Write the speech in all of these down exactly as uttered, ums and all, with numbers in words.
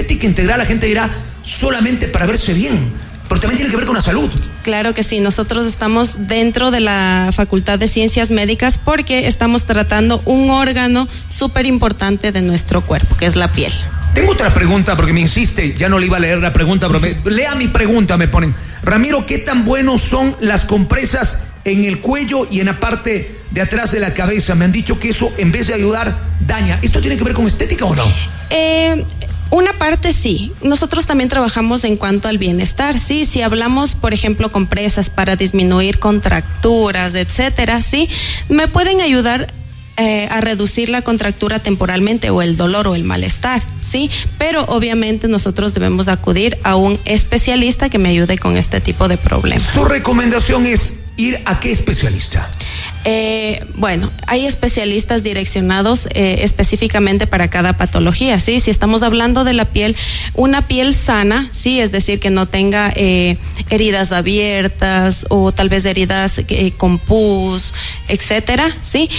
estética integral, la gente dirá solamente para verse bien, pero también tiene que ver con la salud. Claro que sí, nosotros estamos dentro de la Facultad de Ciencias Médicas porque estamos tratando un órgano súper importante de nuestro cuerpo, que es la piel. Tengo otra pregunta, porque me insiste, ya no le iba a leer la pregunta, pero me, lea mi pregunta, me ponen. Ramiro, ¿qué tan buenos son las compresas en el cuello y en la parte de atrás de la cabeza? Me han dicho que eso, en vez de ayudar, daña. ¿Esto tiene que ver con estética o no? Eh... Una parte sí, nosotros también trabajamos en cuanto al bienestar, sí, si hablamos, por ejemplo, compresas para disminuir contracturas, etcétera, sí, me pueden ayudar eh, a reducir la contractura temporalmente o el dolor o el malestar, sí, pero obviamente nosotros debemos acudir a un especialista que me ayude con este tipo de problemas. Su recomendación es ir a qué especialista. Eh, bueno, hay especialistas direccionados eh, específicamente para cada patología, ¿sí? Si estamos hablando de la piel, una piel sana, ¿sí? Es decir, que no tenga eh, heridas abiertas o tal vez heridas eh, con pus, etcétera, ¿sí?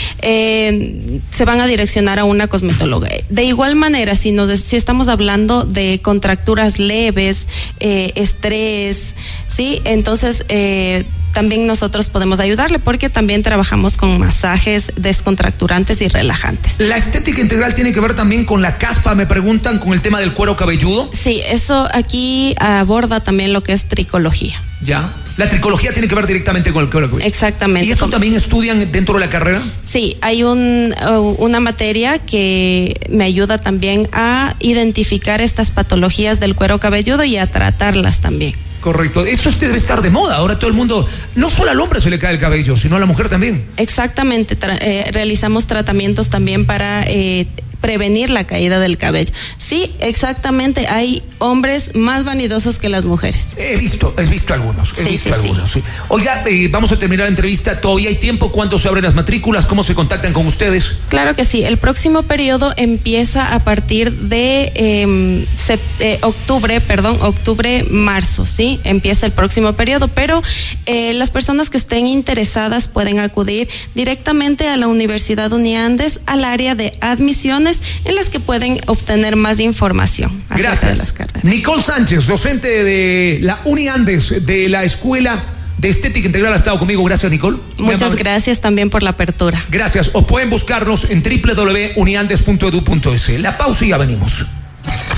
Eh, se van a direccionar a una cosmetóloga. De igual manera, si, nos, si estamos hablando de contracturas leves, eh, estrés, ¿sí? Entonces, eh, también nosotros podemos ayudarle porque también trabajamos con masajes descontracturantes y relajantes. ¿La estética integral tiene que ver también con la caspa, me preguntan, con el tema del cuero cabelludo? Sí, eso aquí aborda también lo que es tricología. Ya. La tricología tiene que ver directamente con el cuero cabelludo. Exactamente. ¿Y eso ¿Cómo? También estudian dentro de la carrera? Sí, hay un, una materia que me ayuda también a identificar estas patologías del cuero cabelludo y a tratarlas también. Correcto, eso debe estar de moda, ahora todo el mundo, no solo al hombre se le cae el cabello, sino a la mujer también. Exactamente, tra- eh, realizamos tratamientos también para eh, prevenir la caída del cabello. Sí, exactamente, hay hombres más vanidosos que las mujeres. He visto, he visto algunos, he sí, visto sí, algunos. sí. Sí. Oiga, eh, vamos a terminar la entrevista, ¿todavía hay tiempo? ¿Cuándo se abren las matrículas? ¿Cómo se contactan con ustedes? Claro que sí, el próximo periodo empieza a partir de eh, sept- eh, octubre, perdón, octubre-marzo, ¿sí? Empieza el próximo periodo, pero eh, las personas que estén interesadas pueden acudir directamente a la Universidad Uniandes, al área de admisiones, en las que pueden obtener más información acerca Gracias. de las carreras. Nicole Sánchez, docente de la Uniandes, de la Escuela de Estética Integral, ha estado conmigo. Gracias, Nicole. Muchas gracias también por la apertura. Gracias. O pueden buscarnos en doble u doble u doble u punto uniandes punto edu punto es. La pausa y ya venimos.